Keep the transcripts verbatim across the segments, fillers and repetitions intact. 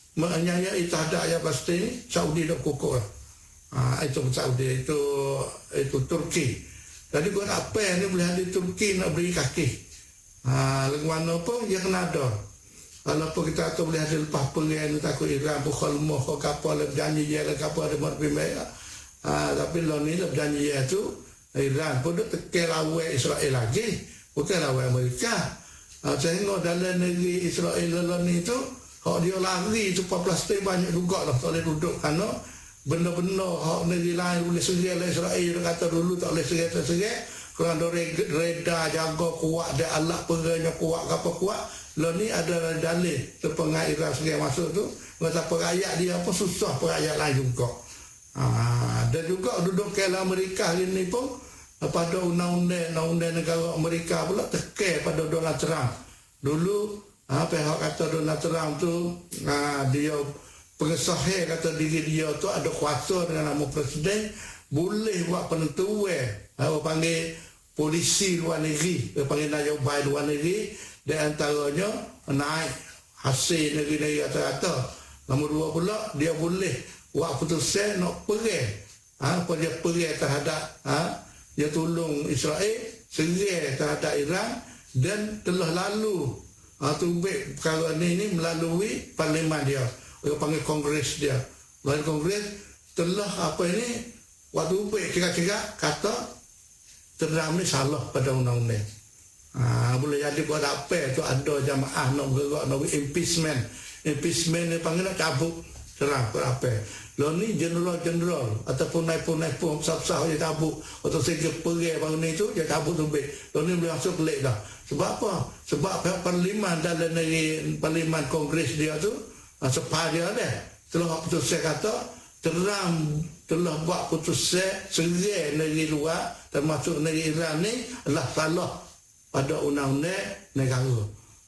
menyayai terhadap ayat Palestin, Saudi dah kukuh lah. Ha, itu Saudi, itu itu Turki. Jadi gua nak apa ni boleh ada Turki nak beri kaki. Ha, lagu mana pun dia kena ada. Kalau pun kita tu boleh ada lepas perang takut Iran pun khalmuh kau kapal berjanji dia le kapal ada marbi merah. Ha, tapi lo ni le berjanji dia tu Iran pun dah tekel lawan Israel lagi, bukan lawan Amerika. Ha, tengok dalam negeri Israel lo ni tu, hak dia lari tu Palestin banyak juga lah tak boleh duduk kerana benda-benda hak negeri lain boleh serang oleh Israel. Dia kata dulu tak boleh serang-serang kerana reda jaga kuat dia alat perangnya kuat apa kuat. Lo ni ada dalil terpengai Iran serang masuk tu masa perayaan dia apa susah perayaan lain juga. Ha, dan juga duduk ke Amerika ini pun pada undang-undang undang negara Amerika pula tekel pada Donald Trump. Dulu ha, pihak kata Donald Trump tu ha, dia pengesahan kata diri dia tu ada kuasa dengan nama presiden boleh buat penentuan apa panggil polisi luar negeri, dia panggil nyobai luar negeri di antaranya naik hasil negeri-negeri rata-rata. Nombor dua pula dia boleh buat putusan nak perang ha, apa dia perang terhadap ha, dia tolong Israel serang terhadap Iran dan telah lalu ha, tubik perkara ni, ni melalui parlimen dia, dia panggil kongres dia. Melalui kongres telah apa ini waktu tubik kira-kira kata Trump ni salah pada undang-undang. Ha, boleh jadi buat apa tu ada jamaah nak bergerak nak impeachment. Impeachment ni panggil nak cabut Trump buat apa. Lo ni general-general ataupun naik-naik pun besar-besar dia cabut atau segi perang baru ni tu dia cabut tubik. Lo ni boleh masuk kelik dah. Sebab apa? Sebab parlimen dalam negeri parlimen kongres dia tu sepah dia dah. Telah putusan kata Trump telah buat putusan serang negeri luar termasuk negeri Iran ni adalah salah pada undang-undang negara.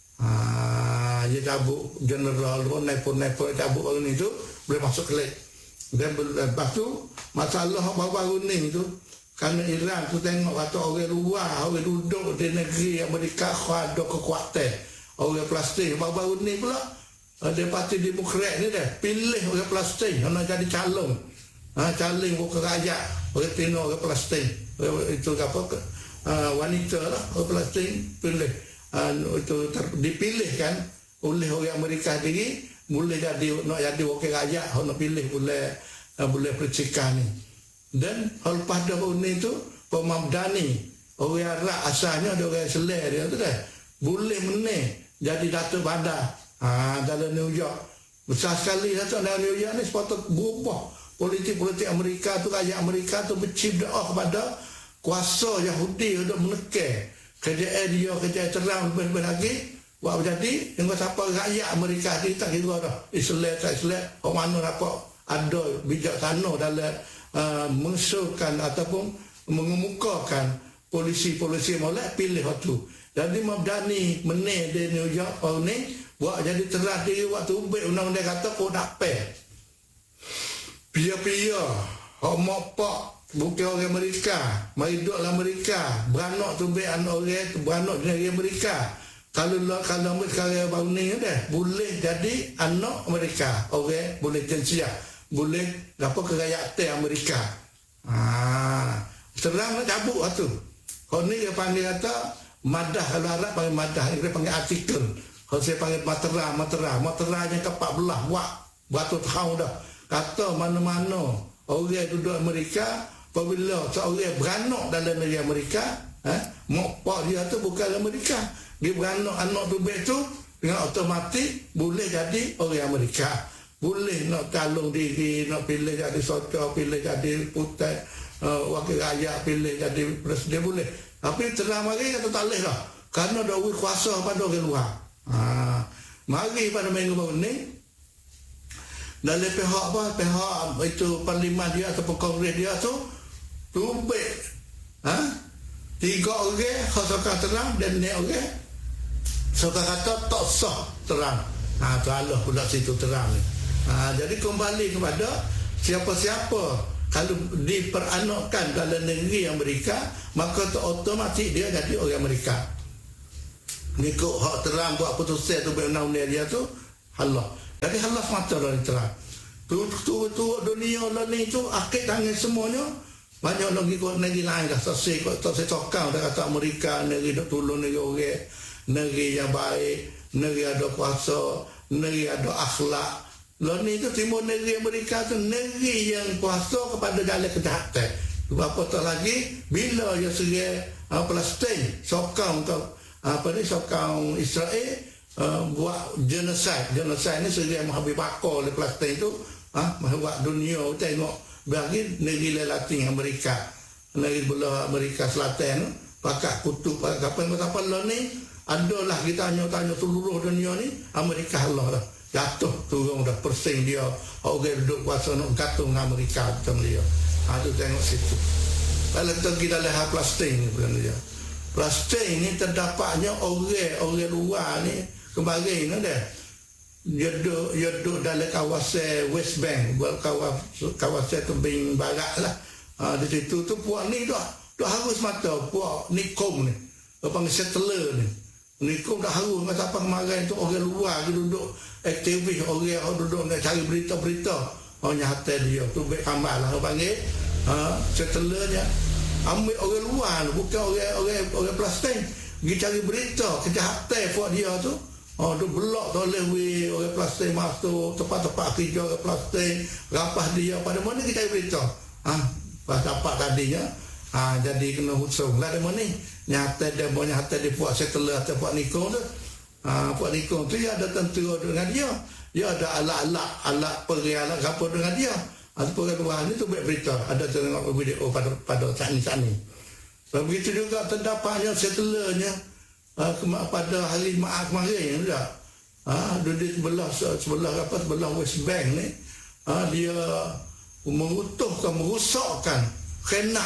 Ha, dia cabut general pun naik-naik cabut orang ni tu boleh masuk kelik. Dan lepas tu masalah baru-baru ni tu kerana Iran tu tengok kata orang luar orang duduk di negeri Amerika ada kekuatan orang Palestin. Baru-baru ni pula ada parti Demokrat ni dah pilih orang Palestin nak jadi calon ha, calon bukan rakyat orang Tino orang Palestin itu apa uh, wanita lah orang Palestin pilih uh, itu ter, dipilih kan oleh orang Amerika sendiri boleh jadi nak jadi wakil rakyat nak pilih boleh uh, boleh percikan ni. Dan hal pada ni tu Pemamdani orang Arab asalnya ada orang Islam dia tu dah boleh menang jadi Datuk Bandar ha, dalam New York. Besar sekali Datuk dalam New York ni sepatut berubah politik-politik Amerika tu, rakyat Amerika tu bercibdah kepada kuasa Yahudi untuk menekan kerjaan dia, kerjaan terang lebih-lebih lagi buat jadi dengan siapa rakyat Amerika ni tak kira dah Islam tak Islam orang mana dapat ada bijaksana dalam uh, mengusulkan ataupun mengemukakan polisi-polisi molek pilih waktu. Jadi Mamdani menang di New York orang ni buat jadi terang diri waktu ubik undang-undang kata kau nak pay pia-pia hak mopak bukan orang Amerika mari duduk dalam Amerika beranak tu ubik anak orang tu beranak di negeri Amerika. Kalau kalau sekarang baru ni dah boleh jadi anak Amerika orang boleh jensiah boleh dapat kerajaan Amerika. Ah, terang nak cabut waktu. Kalau ni dia panggil kata madah, kalau Arab panggil madah, dia panggil artikel. Kalau saya panggil matera, matera, matera yang ke empat belas buat batu tahun dah. Kata mana-mana orang duduk Amerika apabila seorang beranak dalam negeri Amerika, eh, mokpak dia tu bukan Amerika. Dia beranak anak tu bet tu dengan otomatik boleh jadi orang Amerika. Boleh nak calon diri, nak pilih jadi socok, pilih jadi putih, uh, wakil rakyat, pilih jadi presiden boleh. Tapi terang mari kata tak boleh lah. Kerana ada kuasa pada orang luar. Ha, mari pada minggu baru ni, dari pihak apa, pihak itu parlimen dia ataupun kongres dia tu, tubik. Ha? Tiga orang, khasakah terang dan ni orang. Suka kata tak sah terang. Ha, terlalu pula situ terang ni. Ha, jadi kembali kepada siapa-siapa kalau diperanakkan dalam negeri Amerika maka otomatik dia jadi orang Amerika. Mengikut hak terang buat putusan tu undang-undang dia tu Allah. Jadi halas mata dari terang. Tu-tu dunia lah ni tu akhir tangan semuanya. Banyak lagi kot negeri lain dah selesai kot tak setokang dah kata Amerika negeri dah tolong negeri orang, negeri yang baik, negeri ada kuasa, negeri ada akhlak. Lah ni tu timur negeri Amerika tu negeri yang kuasa kepada jalan kejahatan. Apa tak lagi bila dia seria uh, Palestin sokong ke apa ni sokong Israel uh, buat genocide. Genocide ni seria menghabis bakar oleh Palestin tu, ah uh, buat dunia tengok bagi negeri Latin Amerika, negeri belah Amerika Selatan, pakat kutub, pakat apa lah ni, adalah kita tanya-tanya seluruh dunia ni, Amerika Allah lah, jatuh turun dah persing dia, orang duduk kuasa nak gantung Amerika macam dia. Ada tengok situ. Kalau kita lihat Palestin ni bukan dia. Palestin ni terdapatnya orang-orang luar ni kembali ni dah. Dia duduk, dia duduk dalam kawasan West Bank, kawasan, kawasan tebing barat lah. Ha, di situ tu puak ni dah, dah harus mata puak Nikom ni, panggil settler ni. Nikom dah harus masa apa kemarin tu orang luar dia duduk aktivis, orang yang duduk nak cari berita-berita. Orang nyata dia tu baik kamar lah panggil ha, settlernya. Ambil orang luar bukan orang orang orang Palestin pergi cari berita kejahatan puak dia tu. Oh, tu blok tu oleh orang Palestin masuk tempat-tempat kerja orang Palestin, rapah dia pada mana kita berita. Ah, pas dapat tadinya, ah jadi kena husung lah demo ni. Nyata dia mau nyata dia buat settler atau buat nikung tu. Ah, buat nikung tu dia ada tentera dengan dia. Dia ada alat-alat, alat pergi alat apa dengan dia. Ataupun luar ni tu buat berita. Ada tengok video pada pada saat-saat ni. Begitu juga terdapatnya settlernya. Uh, pada hari Maaf kemarin sudah uh, di sebelah sebelah apa sebelah West Bank ni uh, dia mengutuhkan merosakkan kena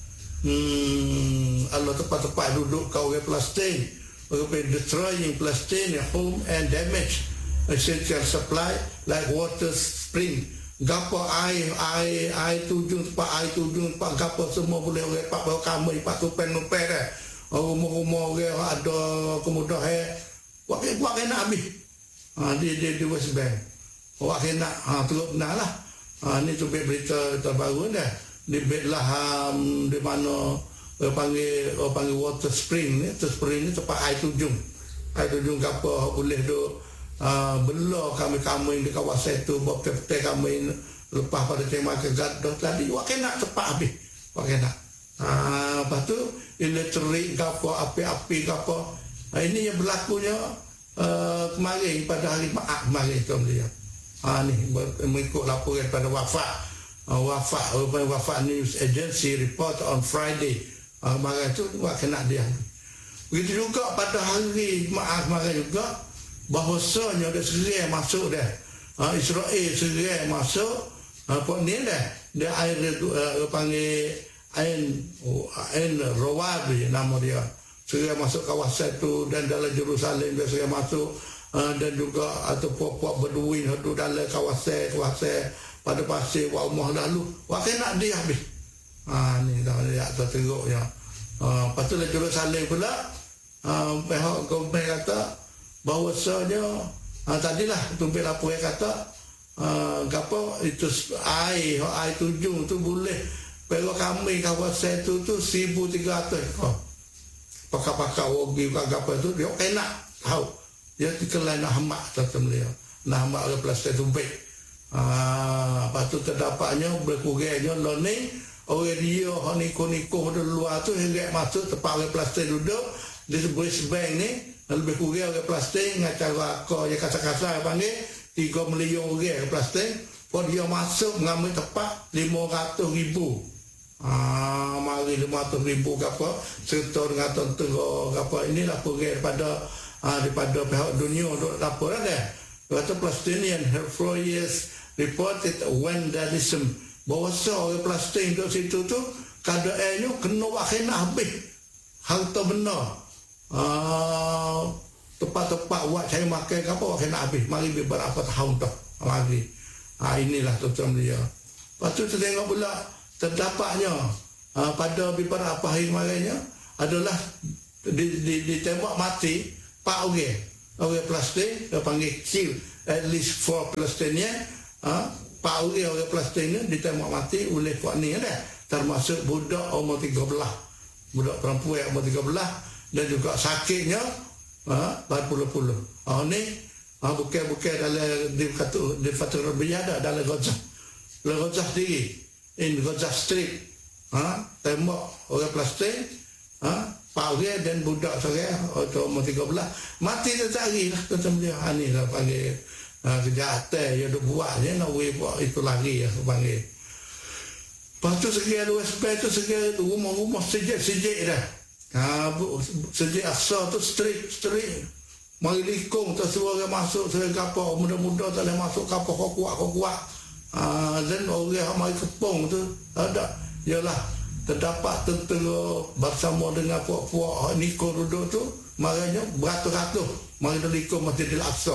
hmm, Allah tempat-tempat duduk kau orang Palestin, orang destroying Palestine home and damage essential supply like water spring gapo air air air tujung tempat air tujung tempat gapo semua boleh orang pak bawa kamai pak tupen nupen dah. Rumah-rumah orang ada kemudahan buat buat kena habis ha, di, di, di West Bank buat kena ha, teruk benar lah ha, ni tu berita terbaru dah di Bethlehem di mana orang panggil, orang panggil water spring ni water spring ni tempat air tujung air tujung apa boleh duk uh, belah kami-kami di kawasan tu buat peta kami lepas pada tema kegaduh tadi buat kena cepat habis buat kena. Ah, lepas tu elektrik ke apa, api-api ke apa. Ah, ini yang berlakunya uh, kemarin pada hari Maaf kemarin tu dia. Ah ni mengikut laporan pada Wafat. Uh, Wafat, Wafat News Agency report on Friday. Ah kemarin tu buat kena dia. Begitu juga pada hari Maaf kemarin juga bahawasanya ada serai masuk dah. Ah Israel serai masuk apa ni dah. Dia air uh, panggil Ain oh, Ain Rawadi nama dia. Segera masuk kawasan tu dan dalam Jerusalem dia segera masuk uh, dan juga atau puak-puak Beduin tu dalam kawasan kawasan pada pasir wa rumah lalu. Wak kena dia habis. Ha ni dah dia tak teruknya. Uh, lepas tu dalam Jerusalem pula uh, pihak government kata bahawasanya uh, tadilah tumpil lapor kata uh, apa itu air air tujung tu boleh kalau kami kawasan itu tu seribu tiga ratus ekor. Pakar-pakar wogi apa tu dia enak tahu. Dia dikelai nak hamak tetap dia. Nak hamak oleh plastik tu baik. Ah, lepas tu terdapatnya berkurangnya learning orang dia hak niko-niko dari luar tu hendak masuk tempat oleh plastik duduk di West Bank ni lebih kurang oleh plastik dengan cara akar yang kasar-kasar panggil tiga milion orang plastik. Kalau dia masuk mengambil tempat lima ratus ribu. Ah, mari lima ratus ribu apa serta dengan tentera apa inilah program daripada ah, daripada pihak dunia untuk laporan dah. Kata Palestinian Refugees reported vandalism bahawa orang Palestin di situ tu keadaannya kena wakil habis harta benar. Ah, tempat-tempat buat saya makan apa wakil habis mari beberapa tahun dah lagi. Ah, inilah tuan dia. Lepas tu kita tengok pula terdapatnya uh, pada beberapa hari kemarinnya adalah ditembak mati empat orang orang Palestin dia panggil kill at least four Palestinian, uh, empat orang orang Palestin ditembak mati oleh kuat ni dah, termasuk budak umur tiga belas, budak perempuan umur tiga belas, dan juga sakitnya uh, berpuluh-puluh. Oh ni uh, bukan-bukan dalam di kata di Fatul Rabiah dah, dalam Gaza, dalam Gaza sendiri, in Gaza Strip, uh, tembak orang Palestin, uh, empat orang dan budak seorang atau umur tiga belas mati tak hari lah kata dia. Ha ni lah panggil uh, kejahatan yang dia buat je nak buat itu lagi lah panggil. Lepas tu sekian U S P tu sekian rumah-rumah sejik-sejik dah. Ha, sejik Aqsa tu street street mari likung tu semua orang masuk semua kapal muda-muda tak boleh masuk kapal kau kuat kau kuat. Ha, dan orang mari kepung tu ada ialah terdapat tentera bersama dengan puak-puak nikung duduk tu, maknanya beratus-ratus mari likung Masjidil Aqsa.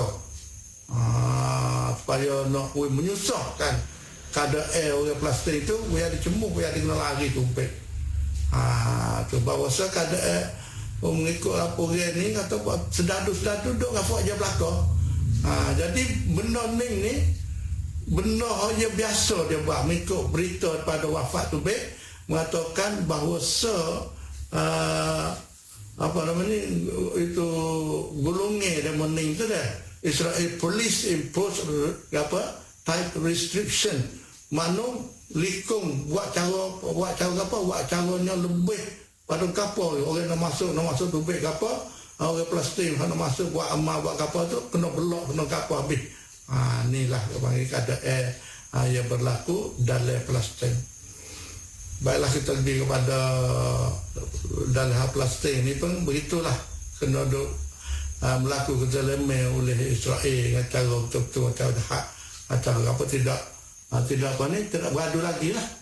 Ah, supaya nak menyusahkan keadaan orang Palestin itu, dia dicemuk, dia kena lari tumpik. Ah, tu bahawa keadaan mengikut laporan ni kata sedadu-sedadu duduk ngafak je belakang. Ah, jadi benda ni ni benda hanya biasa dia buat mengikut berita pada wafat tumpik mengatakan bahawa se uh, apa namanya itu golongan dan mening tu dah Israel police impose apa type restriction mano likung buat cara buat cara apa buat caranya lebih pada kapal orang nak masuk nak masuk tubik kapal orang Palestin nak masuk buat amal buat kapal tu kena belok kena kapal habis. Ha inilah panggil keadaan uh, yang berlaku dalam Palestin. Baiklah kita pergi kepada dalam hal Palestin ni pun begitulah kena duk uh, melaku kezaliman oleh Israel dengan cara betul-betul macam hak macam apa tidak uh, tidak apa ni tidak beradu lagi lah.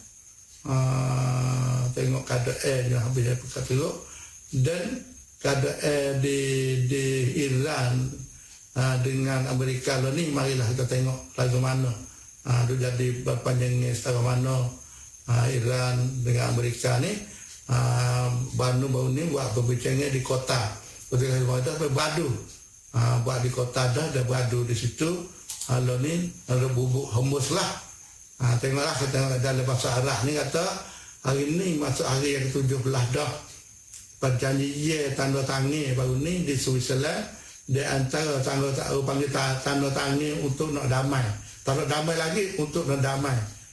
Uh, tengok keadaan yang habis saya kata tengok dan keadaan di di Iran uh, dengan Amerika lah ni marilah kita tengok lagu mana uh, tu jadi berpanjangnya setara mana. Uh, Iran dengan Amerika ni uh, Banu baru ni buat perbincangan di kota ketika kita berbadu uh, buat di kota dah ada beradu di situ. Lalu ni ada bubuk hummus lah. uh, tengoklah kita dalam bahasa Arab ni kata hari ni masuk hari yang ketujuh belas dah perjanjian tanda tangan baru ni di Switzerland di antara tanda tangan panggil tanda tangan untuk nak damai, tanda damai lagi untuk nak damai.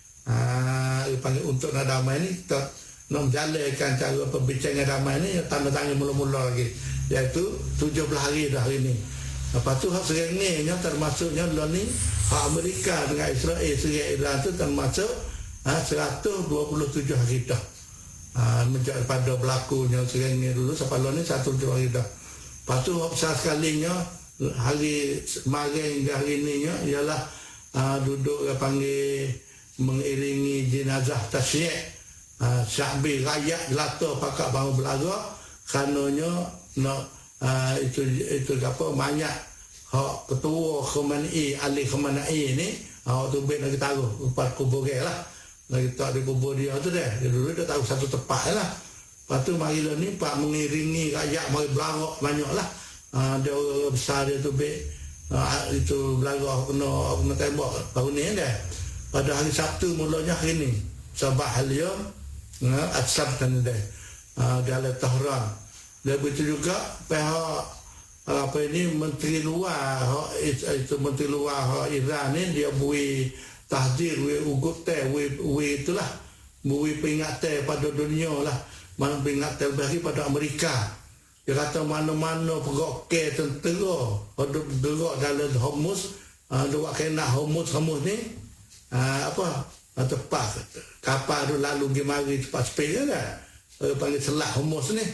Ah, panggil untuk nak damai ni kita nak menjalankan cara perbincangan damai ni tanda tangan mula-mula lagi iaitu tujuh belas hari dah hari ni. Lepas tu hak seringnya termasuknya lah ni hak Amerika dengan Israel sering Iran tu termasuk ha, seratus dua puluh tujuh hari dah. Ha, menjadi pada berlakunya seringnya dulu sampai lah ni seratus dua puluh tujuh hari dah. Lepas tu hak besar sekalinya hari kemarin hingga hari ni ialah ha, duduk dia panggil mengiringi jenazah tasyik uh, syakbi rakyat jelata pakak bangun belaga karenanya nak uh, itu itu apa banyak hak ketua Khamenei Ali Khamenei ni hak tu ben nak taruh empat kubur dia lah nak tak di kubur dia tu dah dia dulu dia tahu satu tempat lah. Lepas tu mari lah ni pak mengiringi rakyat mari belagak banyaklah uh, dia orang besar dia tu ben uh, itu belaga kena kena tembak tahun ni dah. Pada hari Sabtu mulanya hari ni Sabah al-Yawm At-Sabt dan dia uh, dalam Tehran. Dan begitu juga pihak apa ini menteri luar itu menteri luar Iran ni dia bui tahdir bui ugut teh bui bui itulah bui peringatan pada dunia lah mana peringatan bagi pada Amerika. Dia kata mana-mana perokai tentera pada gerak dalam Hormuz uh, dia buat kena Hormuz Hormuz ni Uh, apa uh, tepat kapal tu lalu pergi mari cepat sepeda dah uh, panggil selah Hormuz ni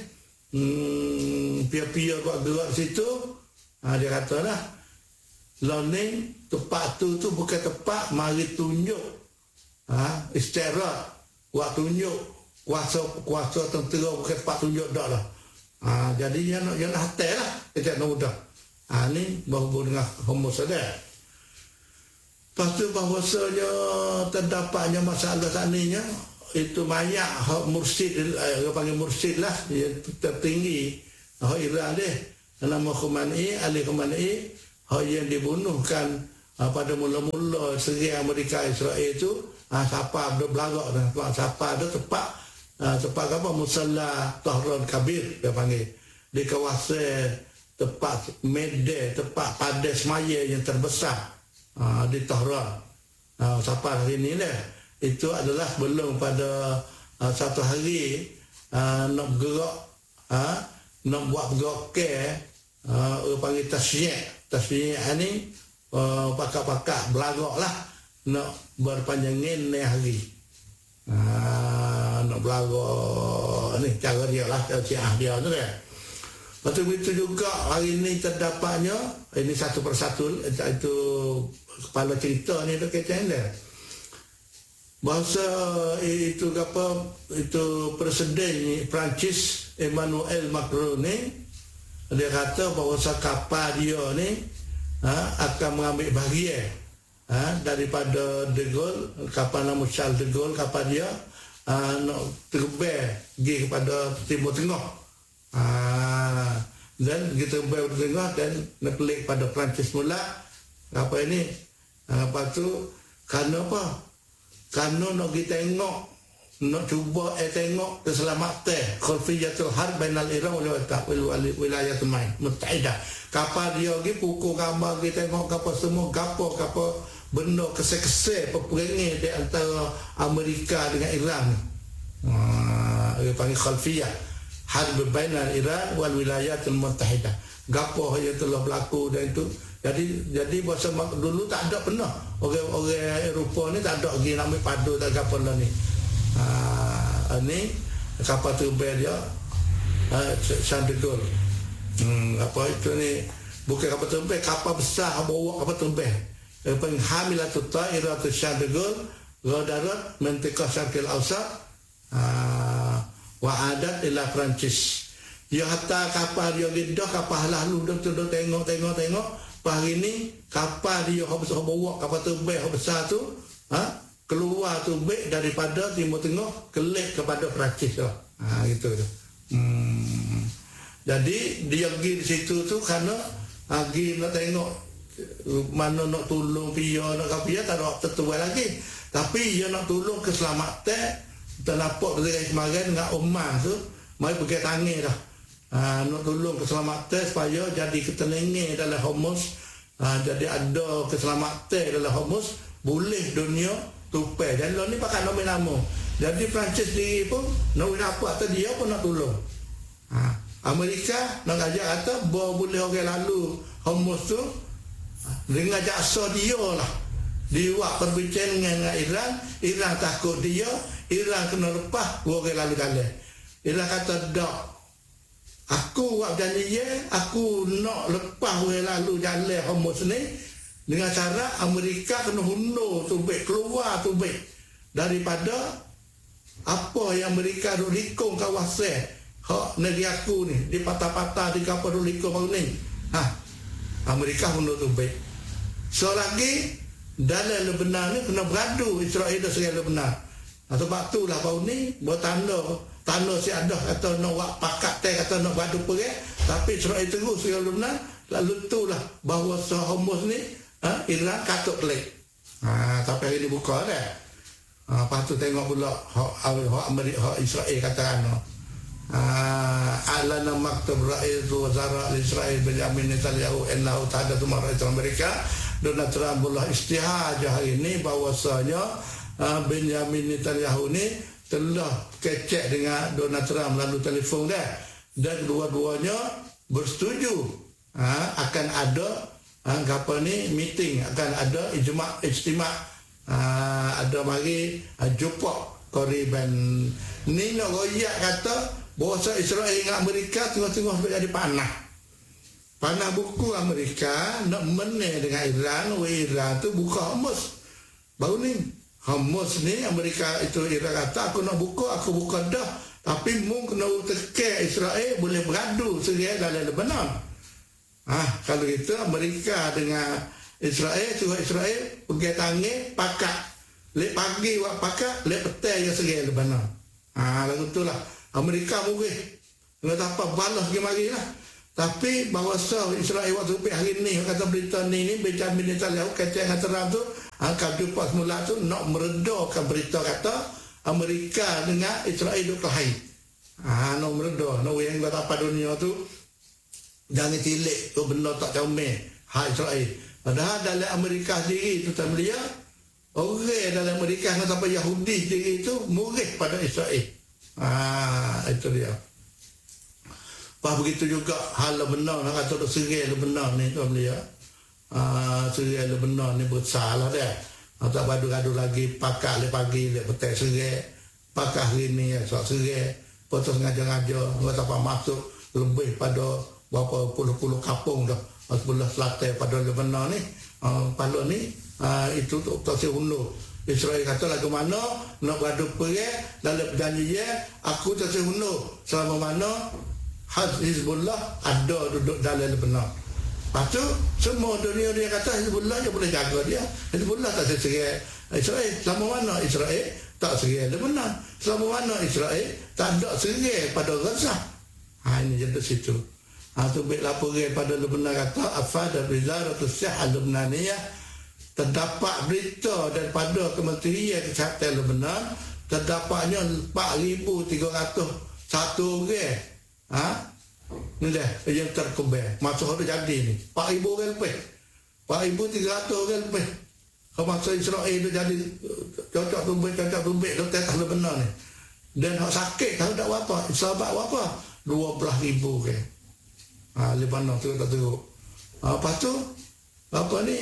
hmm, pia-pia buat gerak situ uh, dia kata lah learning tempat tu tu bukan tempat mari tunjuk uh, istirahat buat tunjuk kuasa kuasa tentera bukan tempat tunjuk dah lah uh, jadi dia nak dia nak hatai lah kita nak mudah uh, ni berhubung dengan Hormuz ada. Lepas tu bahawasanya terdapatnya masalah taninya itu banyak hak mursyid eh, panggil mursyid lah yang tertinggi hak Iran dia nama Khamenei Ali Khamenei hak yang dibunuhkan uh, pada mula-mula seri Amerika Israel itu uh, siapa ada belagak dah, siapa ada tepat uh, tepat apa Musalla Tahran Kabir dia panggil di kawasan tempat Medan, tempat padas maya yang terbesar uh, di Tahran. Uh, siapa hari ini dah itu adalah belum pada uh, satu hari uh, nak bergerak uh, nak buat bergerak uh, orang panggil tasyiak tasyiak ni uh, pakak-pakak belagak lah nak berpanjangin ni hari uh, nak belagak ni cara dia lah tasyiak dia tu kan. Lepas itu juga hari ini terdapatnya ini satu persatu itu kepala cerita ni tu kecil dia. Bahasa itu apa itu Presiden Perancis Emmanuel Macron ni dia kata bahawa kapal dia ni ha, akan mengambil bahagian ha, daripada De Gaulle, kapal nama Charles De Gaulle, kapal dia ha, nak terbang pergi kepada Timur Tengah ha, dan kita terbang ke Tengah dan nak pelik pada Perancis mula kapal ini ha, lepas tu kerana apa? Kerana nak kita tengok, nak cuba eh tengok keselamatan khulfiyatul harb bainal Iran wal wilayah Main Muttahidah. Kapal dia pergi pukul gambar kita tengok kapal semua gapo kapal benda kese-kese peperangan di antara Amerika dengan Iran. Ha, dia panggil khulfiyah harb bainal Iran wal wilayah Muttahidah. Gapo yang telah berlaku dan itu Jadi jadi bahasa dulu tak ada pernah orang-orang Eropah ni tak ada lagi nak ambil padu tak kapal lah ni. Ha, ni kapal terbang dia ha, Charles de Gaulle. Hmm, apa itu ni bukan kapal terbang, kapal besar bawa kapal terbang. Yang paling hamilatul ta'iratu Charles de Gaulle Radarat Mentikah Syarqil Awsat ha, wa adat ila Perancis. Dia hantar kapal dia gedah kapal lalu dia tengok tengok tengok pagi ni kapal dia yang besar bawa kapal terbang yang besar tu ha, keluar terbang daripada Timur Tengah kelik kepada Perancis tu. Ha, gitu tu. Hmm. Jadi dia pergi di situ tu kerana pergi nak tengok mana nak tolong dia nak kapal tak ada tertuai lagi. Tapi dia nak tolong keselamatan kita nampak ketika kemarin dengan Oman tu mai pergi tangan dah. Ha, nak tolong keselamatan supaya jadi ketenangan dalam Hormuz ha, jadi ada keselamatan dalam Hormuz boleh dunia tupai dan lo ni pakai nama-nama jadi Perancis sendiri pun nak apa atau dia pun nak tolong ha, Amerika nak ajak kata bahawa boleh orang lalu Hormuz tu ha, dengan jaksa dia lah dia buat perbincangan dengan Iran Iran takut dia Iran kena lepas orang lalu kalian Iran kata tak aku buat janji aku nak lepas orang lalu jalan Hormuz ni dengan cara Amerika kena hundur tubik keluar tubik daripada apa yang Amerika duk likung kawasan hak negeri aku ni di patah-patah di kapal duk likung baru ni ha, Amerika hundur tubik so lagi dalam Lebanon ni kena beradu Israel dan segala Lebanon ha, sebab tu lah baru ni buat tanda tanah si ada kata nak buat pakat teh kata nak beradu perang tapi Israel terus segala Lebanon lalu tu lah bahawa Hormuz ni ha, Iran katuk pelik ha, tapi hari ni buka dah ha, lepas tu tengok pula hak Amerika hak Israel katakan ha, alana maktab ra'is wazara Israel Benjamin Netanyahu ennahu tahaddatsu ma'a Rasul Amerika Donald Trump pula istihar hari ni bahawasanya ha, Benjamin Netanyahu ni telah kecek dengan Donald Trump lalu telefon dia dan dua-duanya bersetuju ha, akan ada ha, apa ni meeting akan ada ijma' ijtima' ha, ada mari ha, jumpa Koriban ni nak royak kata bahawa Israel dengan Amerika tengah-tengah jadi panah panah buku Amerika nak menang dengan Iran Iran tu buka Hormuz baru ni Hormuz ni Amerika itu Iran kata aku nak buka aku buka dah tapi mung kena tekan Israel boleh beradu seria dalam Lebanon ah kalau itu Amerika dengan Israel tu Israel pergi tangan pakat lek pagi buat pakat lek petang yang seria Lebanon ah lalu itulah Amerika mungkin kena apa balas pergi mari lah Tapi bahawasa Israel waktu hari ni kata berita ni ni Benjamin Netanyahu kata yang terang tu angka jumpa semula tu nak meredakan berita kata Amerika dengan Israel duk kelahi. Ah nak mereda, nak yang kata apa dunia tu jangan tilik tu benda tak comel hak Israel. Padahal dalam Amerika sendiri tu tak belia orang dalam Amerika dengan sampai Yahudi sendiri tu murid pada Israel. Ah itu dia. Pas begitu juga hal benar nak kata serai benar ni tu belia. Ah serai benar ni bersalah dia. Tak badu-gadu lagi pakak le pagi le petai serai. Pakak hari ni sok serai. Potong ngajar-ngajar enggak apa masuk lebih pada berapa puluh-puluh kampung dah sebelah selatan pada Lebanon ni. Uh, Palu ni uh, itu tak sehunu. Israel kata lagu mana nak beradu perang dalam perjanjian aku tak sehunu selama mana Hizbullah ada duduk dalam Lebanon. Lepas tu semua dunia dia kata Hizbullah dia boleh jaga dia. Hizbullah tak seserai Israel. Selama mana Israel tak serai Lebanon. Selama mana Israel tak ada serai pada Gaza. Ha ini jadi situ. Ha tu baik laporan pada Lebanon kata afada wizaratus sihah Lebananiyah terdapat berita daripada Kementerian Kesihatan Lebanon terdapatnya empat ribu tiga ratus satu orang. Ha? Ni dah yang terkubur. Masa ada jadi ni. empat ribu orang lebih. empat ribu tiga ratus orang lebih. Kalau masa Israel tu jadi cocok tumbik, cocok tumbik tu tetap benar ni. Dan hak sakit kalau tak apa. Sahabat apa? dua belas ribu orang. Ha, Lebanon tu tak teruk. Ha, lepas tu, apa ni?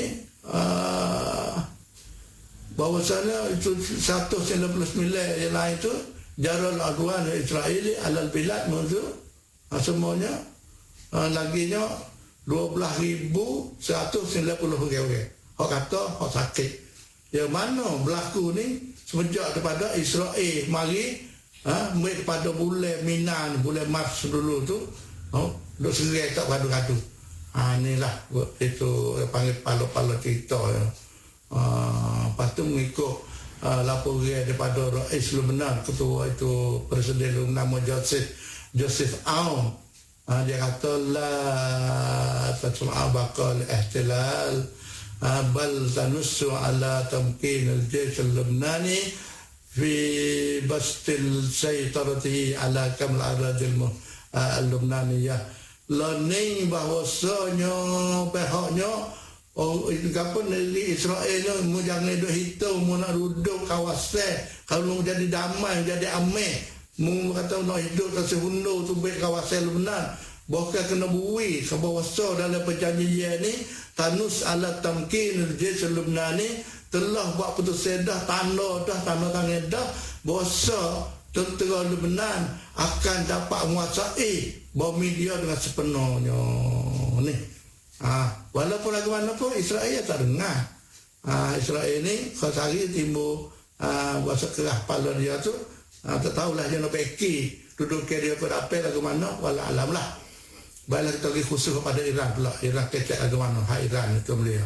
Uh, bahawasanya itu seratus sembilan puluh sembilan yang lain tu Jarul Adwan Israeli alal bilad menurut uh, semuanya uh, laginya dua belas ribu seratus sembilan puluh orang. Hak kata hak sakit. Yang mana berlaku ni semenjak daripada Israel mari ha, uh, pada bulan Minan, bulan Mac dulu tu oh, duk serai tak gaduh-gaduh. Ha, inilah itu panggil palo-palo cerita ya. Uh, lepas tu mengikut uh, laporan daripada Rais Lebanon, ketua itu Presiden Lebanon nama Joseph Joseph Aoun. Uh, dia kata la tatlu'a baqal ihtilal uh, bal tanussu ala tamkin al-jaysh al-Lebanani fi bastil saytaratihi ala kamil aradil al-Lebananiyah. Learning bahawasanya pihaknya oh itu kapan dari Israel ni jangan duk hitung mu nak duduk kawasan kalau mau jadi damai jadi amai mu kata nak hidup tak sehundu tu baik kawasan Lebanon bahkan kena bui bahawasa dalam perjanjian ni tanus ala tamkin al-jaysh al-Lebanani telah buat putusan dah tanda dah tanda tangan dah bahawasa tentera Lebanon akan dapat menguasai bumi dia dengan sepenuhnya ni. Ah, walaupun lagu mana pun Israel tak dengar. Ah, Israel ni khasari timbul ah bahasa kerah kepala dia tu ah, tak tahulah dia nak peki duduk ke dia pada apa lagu mana wala alam lah. Baiklah kita pergi khusus kepada Iran pula. Iran kecek lagu mana hak Iran itu beliau.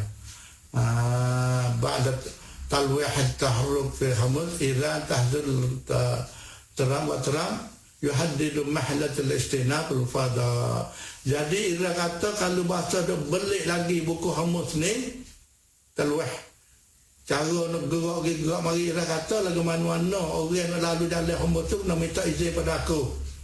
Ah, ba'da talwih at-tahruk fi Hamas Iran tahzul terang wa terang yuhaddidu mahlat al-istinaq al-fada. Jadi Iran kata kalau bahasa dia belik lagi buku Hamas ni talwih cara nak gerak-gerak mari Iran kata lagu mana-mana orang nak lalu jalan Hamas tu nak minta izin pada aku.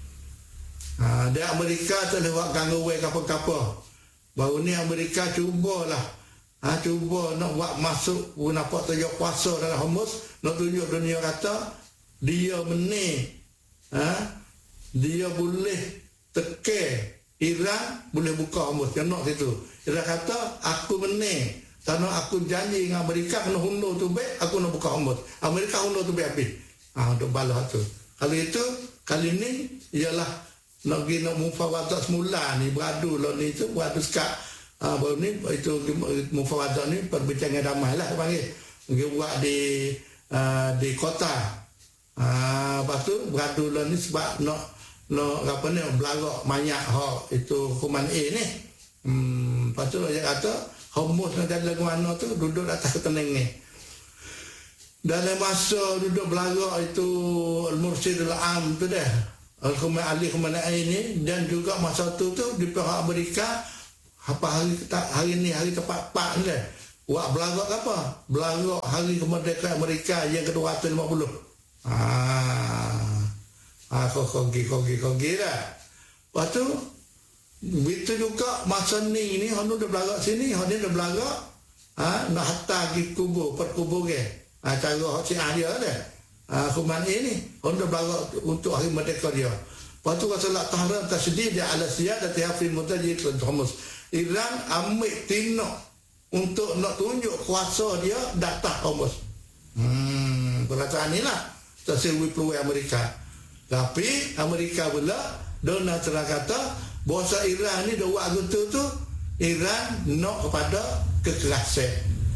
Ha, dia Amerika telah buat gangguan kapal-kapal. Baru ni Amerika cubalah ha, cuba nak buat masuk nampak tunjuk kuasa dalam Hamas, nak tunjuk dunia kata dia menang. Ha? Dia boleh tekan Iran boleh buka Hamas yang nak situ. Iran kata aku menang kerana aku janji dengan Amerika kena hundur tu baik aku nak buka Hamas. Amerika hundur tu baik habis. Ah ha, untuk balas tu. Kali itu kali ni ialah nak pergi nak mufawadah semula ni beradu lah ni tu beradu sekat. Ah ha, baru ni itu mufawadah ni perbincangan damai lah panggil. Pergi buat di uh, di kota. Ah, lepas tu beradu lah ni sebab nak nak apa ni belagak banyak hak itu hukuman A ni. Hmm, lepas tu dia kata Hamas nak jadi lagu mana tu duduk atas ketenang ni. Dalam masa duduk belagak itu Al-Mursyid Al-Am tu dah. Al-Khamenei Ali Khamenei ini, dan juga masa tu tu di pihak Amerika apa hari hari ni hari tepat pak ni dah. Buat belagak apa? Belagak hari kemerdekaan Amerika yang ke dua ratus lima puluh. Ah. Ah kok kogi kogi kogi dah. Lepas tu begitu juga masa ni ni hanu dah belagak sini, hanu dah belagak ah nak hantar pergi kubur, per kubur ke. Ah cara hak Syiah dia dah. Ah Khamenei ni hanu dah belagak untuk hari merdeka dia. Lepas tu kata Allah Tahran tasdid dia ala siyadati fi mutajid al-Hamas. Iran ambil tinok untuk nak tunjuk kuasa dia datang Hamas. Hmm, perkataan inilah tersilwi peluang Amerika. Tapi Amerika pula Donald Trump kata bahasa Iran ni dah buat gitu tu, Iran nak kepada kekerasan.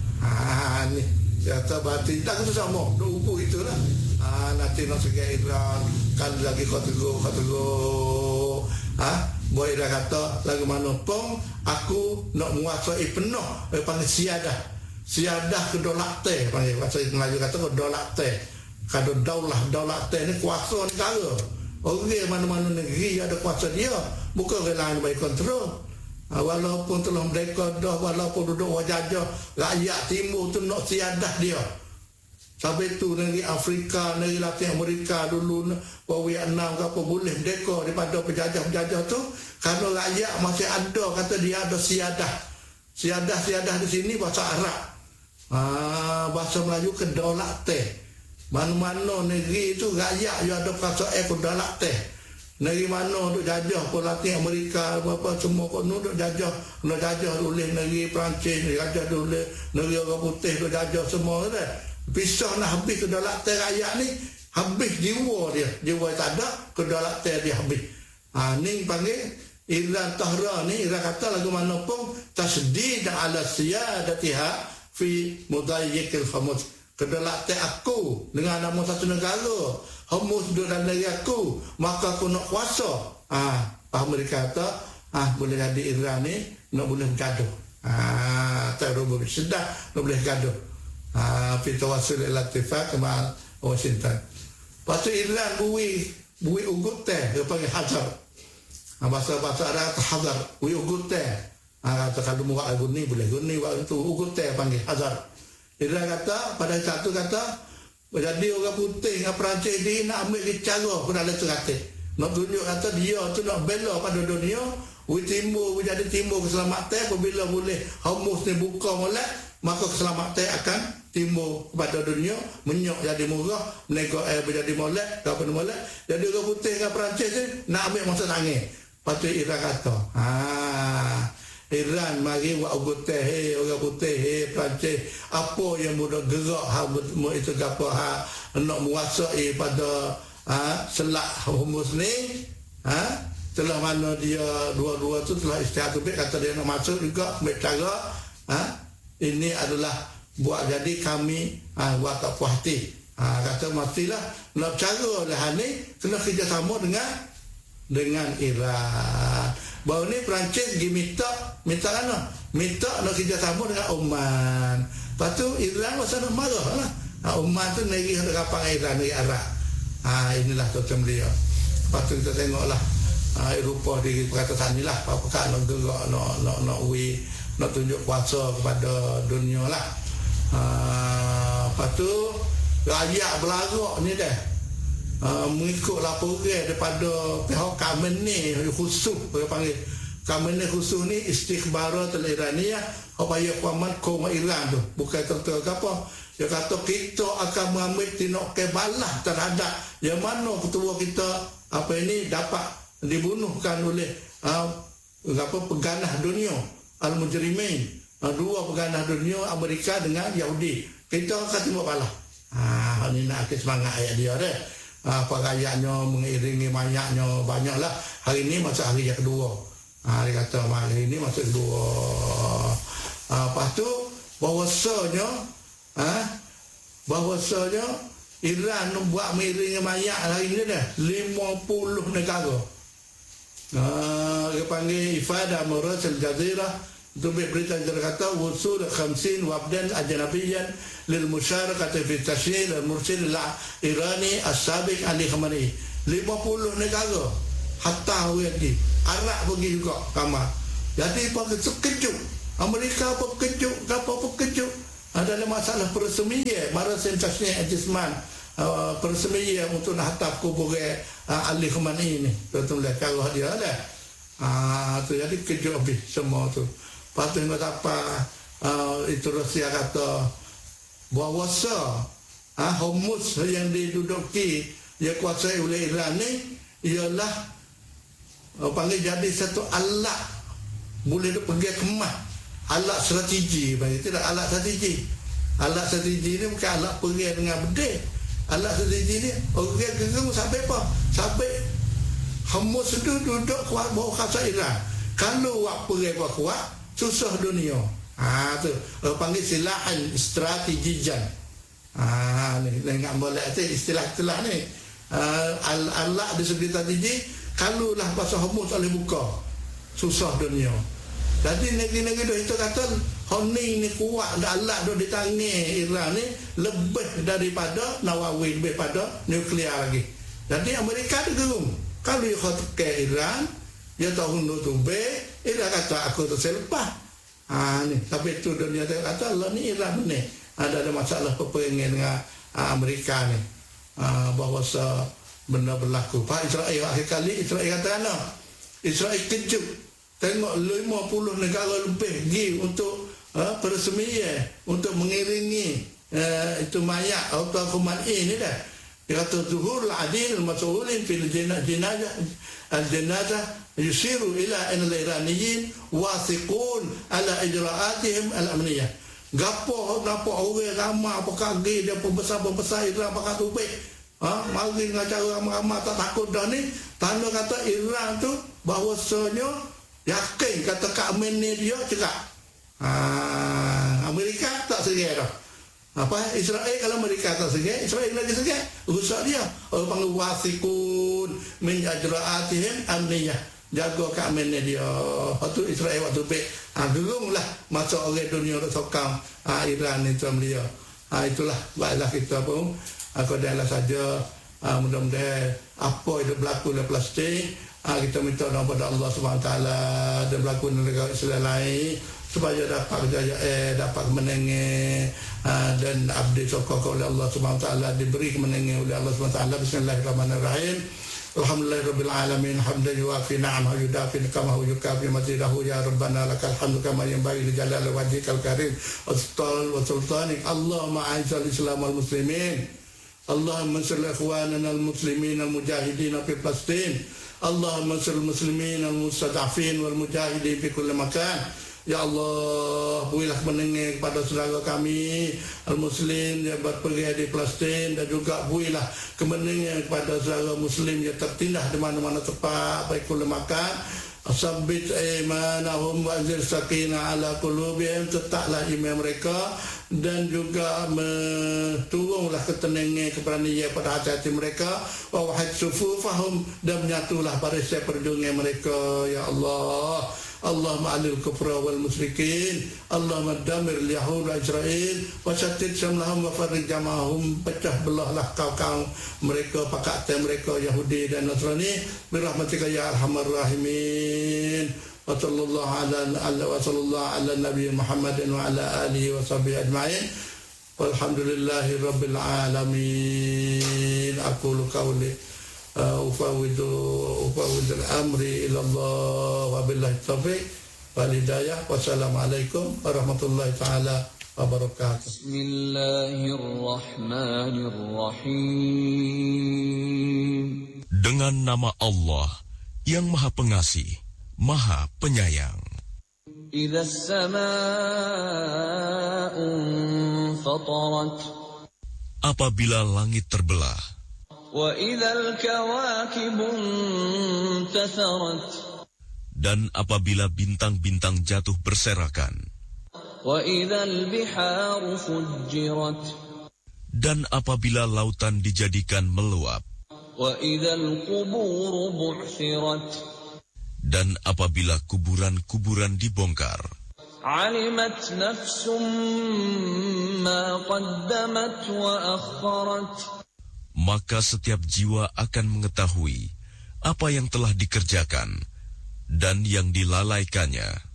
Ha ni kata berarti tak kata sama, dah ukur itulah. Ha nanti nak segai Iran kan lagi kau tegur kau tegur. Ha boleh dah kata lagu mana pun aku nak menguasai penuh eh, panggil siadah. Siadah kedaulatan panggil bahasa Melayu kata kedaulatan. Kalau daulah daulatan ni kuasa negara. Orang mana-mana negeri ada kuasa dia, bukan orang lain bagi kontrol. Ha, walaupun telah mereka dah, walaupun duduk wajajah, rakyat timur tu nak siadah dia. Sampai tu negeri Afrika, negeri Latin Amerika dulu, Vietnam ke apa boleh merdeka daripada penjajah-penjajah tu, kerana rakyat masih ada, kata dia ada siadah. Siadah-siadah di sini bahasa Arab. Ha, bahasa Melayu kedaulatan. Mana-mana negeri itu rakyat yang ada perasaan kedaulatan. Negeri mana duk jajah pun Latin Amerika apa semua kau duk jajah, nak jajah oleh negeri Perancis, jajah oleh negeri orang putih duk jajah semua dah. Pisah nak habis kedaulatan rakyat ni, habis jiwa dia. Jiwa tak ada, kedaulatan dia habis. Ha ni panggil Iran Tahran ni, Iran kata lagu mana pun tasdid ala siyadatiha fi mudayyikil Hamas. Kedaulatan aku dengan nama satu negara, Hamas duduk dalam negeri aku, maka aku nak kuasa. Ah, ha, Amerika kata, ah boleh jadi Iran ni nak boleh gaduh. Ah, tak boleh sedar, nak boleh gaduh. Ah, fi tawassul ila ittifaq ma Washington. Lepas tu Iran bui bui ugut teh, dia panggil hazar. Ah, bahasa-bahasa Arab hazar, bui ugut teh. Ah, kata kalau muak lagu ni boleh, guni waktu tu ugut teh panggil hazar. Iran kata, pada satu kata, jadi orang putih dengan Perancis ni nak ambil cara pun ada terakhir. Nak tunjuk kata dia tu nak bela pada dunia, we timur, we jadi timur keselamatan, apabila boleh Hamas ni buka molek, maka keselamatan akan timur kepada dunia, menyok jadi murah, nego air menjadi molek, apa molek. Jadi orang putih dengan Perancis ni nak ambil masa tangan. Lepas tu Iran kata, haa, Iran mari buat putih, hey, orang putih, hey, Perancis, apa yang mudah gerak ha itu apa ha nak menguasai pada ha selak Hamas ni, ha telah mana dia dua-dua tu telah istihad tu kata dia nak masuk juga ambil cara ha ini adalah buat jadi kami ha buat tak puas hati. Ha kata mestilah nak cara lah ni kena kerjasama dengan dengan Iran. Baru ni Perancis pergi minta, minta mana? Minta nak kerjasama dengan Oman. Lepas tu Iran masa nak marah lah. Ha, Oman tu negeri yang terkapang Iran, negeri Arab. Ha, inilah tuan beliau. Lepas tu kita tengoklah ha, Eropah di perkataan ni lah. Apa-apa nak gerak, nak, nak, nak, we, nak tunjuk kuasa kepada dunia lah. Ha, lepas tu rakyat berlarak ni dah. Uh, mengikut laporan daripada pihak Khamenei khusus, dia panggil Khamenei khusus ni istikhbaratul Iraniyah supaya kuaman kaum Iran tu bukan tertua apa. Dia kata kita akan mengambil tindakan balas terhadap yang mana ketua kita apa ini dapat dibunuhkan oleh uh, apa peganah dunia al-mujrimin, uh, dua peganah dunia Amerika dengan Yahudi. Kita akan tembak balas. Ah, ini nak semangat ayat dia dah. Apa rakyatnya mengiringi mayatnya banyaklah. Hari ini masa hari yang kedua. Ha, dia kata hari ini masa kedua. Ha, lepas tu bahawasanya ha, bahawasanya Iran buat mengiringi mayat hari ini dah lima puluh negara. Ha, dia panggil Ifadah Murasil Jazirah. Itu berita yang kata wusul khamsin wabdan ajnabiyan lil musyarakati fi tashkil al mursil al Irani as-sabiq Ali Khamenei. lima puluh negara. Hatta lagi. Arab pergi juga kamar. Jadi apa terkejut. Amerika apa kejut, apa apa kejut. Ada masalah peresmian, marasim tasnya adjustment. Uh, peresmian untuk nak hatap kubur uh, Ali Khamenei ini. Betul lah kalau dia ada. Ah, tu jadi kejut habis semua tu. Lepas tu apa uh, itu Rusia kata bahawa ah Hormuz yang diduduki dia kuasai oleh Iran ni ialah uh, panggil jadi satu alat boleh pergi kemas, alat strategi, bagi tidak alat strategi. Alat strategi ni bukan alat pergi dengan bedil. Alat strategi ni orang gegung sampai apa? Sampai Hormuz itu duduk kuat bawah kuasa Iran. Kalau wak pergi kuat, susah dunia. Ah tu uh, panggil silahan strategijan. Ah ni dengan boleh tu istilah-istilah ni. Uh, alat di segi strategi kalau lah pasal Hormuz boleh buka susah dunia. Jadi negeri-negeri itu kata Khamenei ni kuat alat dah di tangan Iran ni lebih daripada Nawawi, lebih pada nuklear lagi. Jadi Amerika tu gerung. Kalau dia kata Iran, dia tahu tu B, Iran kata aku tu selepas. Ah ni, tapi itu dunia dia kata Allah ni Iran ni ada ada masalah peperangan dengan Amerika ni. Ah, bahawa benda berlaku. Pak Israel akhir kali Israel kata ana. Israel kejut. Tengok lima puluh negara lebih pergi untuk uh, peresmian untuk mengiringi uh, itu mayat atau Khamenei ni dah. Dia kata zuhur al-adil al-mas'ulin fil jenazah al-jenazah yusiru ila an al-iraniyin wasiqun ala ijra'atihim al-amniyah. Gapo gapo orang ramai apa kaki dia pembesar-pembesar Iran pakai tubik. Ha, mari dengan cara ramai-ramai tak takut dah ni. Tanda kata Iran tu bahawasanya yakin kata Khamenei dia cerak. Ha, Amerika tak segai dah. Apa Israel kalau Amerika tak segai, Israel lagi segai. Rusak dia. Orang panggil wasikun min ajra'atihim amniyah. Jaga Khamenei dia. Waktu Israel waktu baik. Ha, gerunglah masuk orang dunia nak sokong ha, Iran itu dia. Ha, itulah baiklah kita pun. Aku dah saja ha, mudah-mudahan apa yang berlaku dalam Palestin. Ha, kita minta doa kepada Allah Subhanahu Wa Taala dan berlaku negara Islam lain supaya dapat kejayaan eh, dapat kemenangan uh, dan abdi sokong oleh Allah Subhanahu Wa Taala diberi kemenangan oleh Allah Subhanahu Wa Taala. Bismillahirrahmanirrahim. Alhamdulillahirabbil alamin hamdan yuwafi ni'amahu yudafi kama yukafi mazidahu ya rabbana lakal hamdu kama yanbaghi li jalali wajhikal karim wa sultanik. Allahumma a'izzal islam wal muslimin. Allahumma ansur ikhwanana al muslimin al mujahidin fi Palestin. Allahumma ansur al muslimin al mustad'afin wal mujahidin fi kulli makan. Ya Allah, berilah mendengar kepada saudara kami al-Muslim yang berpergian di Palestin dan juga berilah kemenangan kepada saudara Muslim yang tertindas di mana-mana tempat baik kulit makan. Sabbit imanahum wa anzil sakinah ala qulubihim, tetaplah iman mereka dan juga turunlah ketenangan keberanian pada hati-hati mereka wa wahid sufufahum dan menyatulah barisan perjuangan mereka. Ya Allah, Allahumma alil kufra wal musyrikin, Allahumma damir al-yahud wa Israel wa syattid syamlahum wa farrij jama'ahum, pecah belahlah kaum-kaum mereka, pakatan mereka Yahudi dan Nasrani birahmatika ya arhamar rahimin. Wa sallallahu ala wa sallallahu ala nabi Muhammadin wa ala alihi wa sahbihi ajma'in. Walhamdulillahi rabbil alamin. Aqulu qawli أفوض أفوض الأمر إلى الله وبالله التوفيق والهداية والسلام عليكم ورحمة الله تعالى وبركاته. بسم الله الرحمن الرحيم. Dengan nama Allah yang Maha Pengasih, Maha Penyayang. إذا السماء انفطرت. Apabila langit terbelah. وَإِذَا الْكَوَاكِبُ انْتَثَرَتْ. Dan apabila bintang-bintang jatuh berserakan. وَإِذَا الْبِحَارُ فُجِّرَتْ. Dan apabila lautan dijadikan meluap. وَإِذَا الْقُبُورُ بُعْثِرَتْ. Dan apabila kuburan-kuburan dibongkar. عَلِمَتْ نَفْسٌ مَا قَدَّمَتْ وَأَخَّرَتْ. maka setiap jiwa akan mengetahui apa yang telah dikerjakan dan yang dilalaikannya.